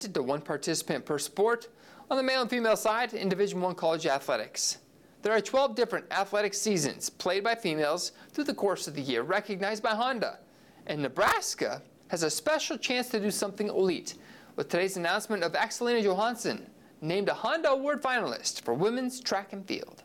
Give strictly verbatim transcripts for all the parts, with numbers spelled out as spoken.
To one participant per sport on the male and female side in Division One college athletics. There are twelve different athletic seasons played by females through the course of the year recognized by Honda. And Nebraska has a special chance to do something elite with today's announcement of Axelina Johansson, named a Honda Award finalist for women's track and field.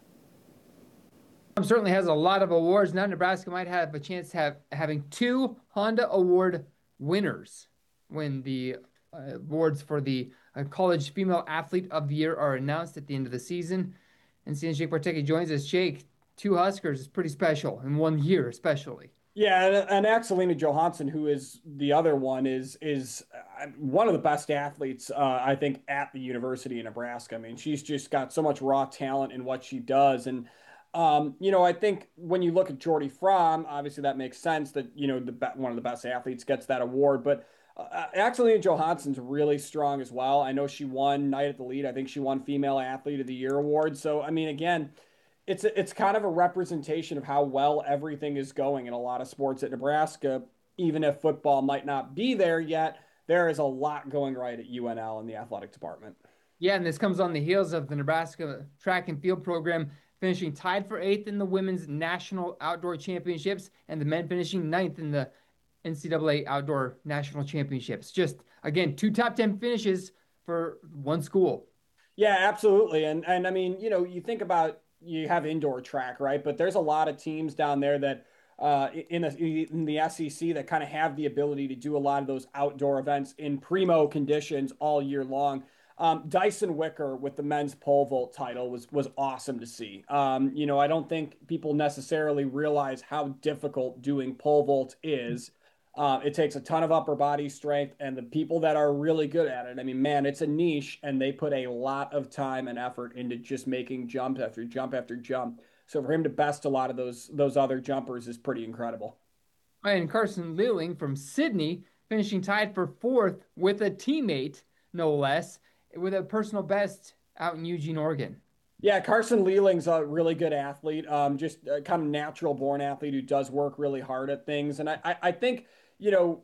Certainly has a lot of awards. Now Nebraska might have a chance to have having two Honda Award winners when the uh, awards for the uh, College Female Athlete of the Year are announced at the end of the season. And seeing Jake Partecki joins us, Jake, two Huskers is pretty special in one year, especially. Yeah, and, and Axelina Johansson, who is the other one, is is uh, one of the best athletes, uh, I think, at the University of Nebraska. I mean, she's just got so much raw talent in what she does. And, um, you know, I think when you look at Jordy Fromm, obviously that makes sense that, you know, the one of the best athletes gets that award. But uh, Axelina Johansson's really strong as well. I know she won Night at the Lead. I think she won Female Athlete of the Year award. So, I mean, again, It's a, it's kind of a representation of how well everything is going in a lot of sports at Nebraska. Even if football might not be there yet, there is a lot going right at U N L in the athletic department. Yeah, and this comes on the heels of the Nebraska track and field program finishing tied for eighth in the women's national outdoor championships and the men finishing ninth in the N C double A outdoor national championships. Just, again, two top ten finishes for one school. Yeah, absolutely. And, and I mean, you know, you think about you have indoor track, right? But there's a lot of teams down there that uh, in, the, in the S E C that kind of have the ability to do a lot of those outdoor events in primo conditions all year long. Um, Dyson Wicker with the men's pole vault title was was awesome to see. Um, you know, I don't think people necessarily realize how difficult doing pole vault is. Uh, it takes a ton of upper body strength, and the people that are really good at it, I mean, man, it's a niche, and they put a lot of time and effort into just making jump after jump after jump. So for him to best a lot of those those other jumpers is pretty incredible. And Carson Leeling from Sydney finishing tied for fourth with a teammate, no less, with a personal best out in Eugene, Oregon. Yeah, Carson Leeling's a really good athlete, um, just a kind of natural born athlete who does work really hard at things. And I, I, I think, you know,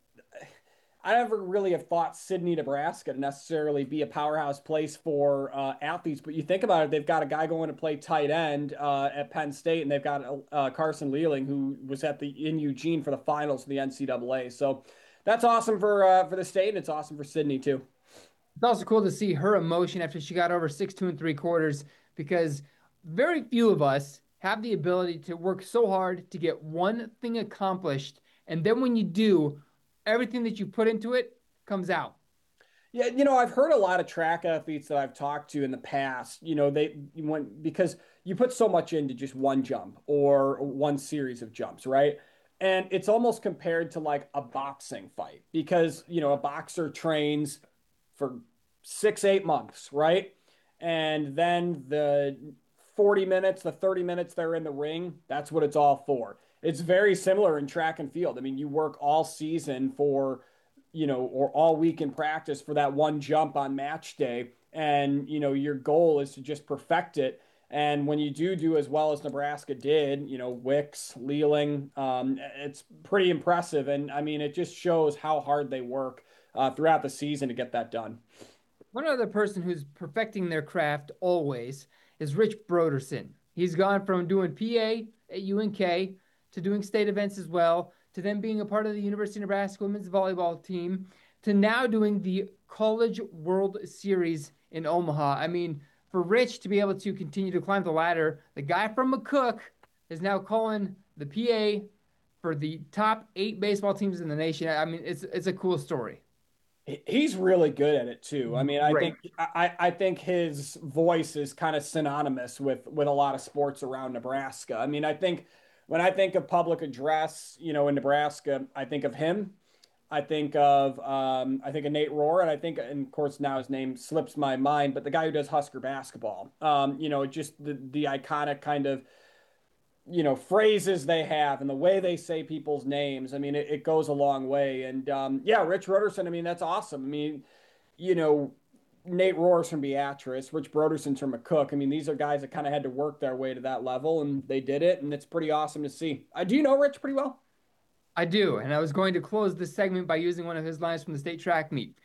I never really have thought Sydney, Nebraska to necessarily be a powerhouse place for uh, athletes, but you think about it, they've got a guy going to play tight end uh, at Penn State, and they've got uh, Carson Leeling, who was at the in Eugene for the finals of the N C double A. So that's awesome for uh, for the state, and it's awesome for Sydney too. It's also cool to see her emotion after she got over six two and three quarters, because very few of us have the ability to work so hard to get one thing accomplished, and then when you do, everything that you put into it comes out. Yeah, you know, I've heard a lot of track athletes that I've talked to in the past, you know, they went because you put so much into just one jump or one series of jumps, right? And it's almost compared to like a boxing fight because, you know, a boxer trains for six, eight months, right? And then the forty minutes, the thirty minutes they're in the ring, that's what it's all for. It's very similar in track and field. I mean, you work all season for, you know, or all week in practice for that one jump on match day. And, you know, your goal is to just perfect it. And when you do do as well as Nebraska did, you know, Wicks, Leeling, um, it's pretty impressive. And I mean, it just shows how hard they work uh, throughout the season to get that done. One other person who's perfecting their craft always is Rich Broderson. He's gone from doing P A at U N K to doing state events as well, to then being a part of the University of Nebraska women's volleyball team, to now doing the College World Series in Omaha. I mean, for Rich to be able to continue to climb the ladder, the guy from McCook is now calling the P A for the top eight baseball teams in the nation. I mean, it's it's a cool story. He's really good at it too. I mean, I Great. think I, I think his voice is kind of synonymous with with a lot of sports around Nebraska. I mean, I think when I think of public address, you know, in Nebraska, I think of him. I think of um, I think of Nate Rohr, and I think, and of course now his name slips my mind, but the guy who does Husker basketball. Um, you know, just the the iconic kind of, you know, phrases they have and the way they say people's names. I mean, it, it goes a long way. And um, yeah, Rich Broderson, I mean, that's awesome. I mean, you know, Nate Rohr's from Beatrice, Rich Broderson's from McCook. I mean, these are guys that kind of had to work their way to that level, and they did it, and it's pretty awesome to see. Uh, do you know Rich pretty well? I do, and I was going to close this segment by using one of his lines from the state track meet.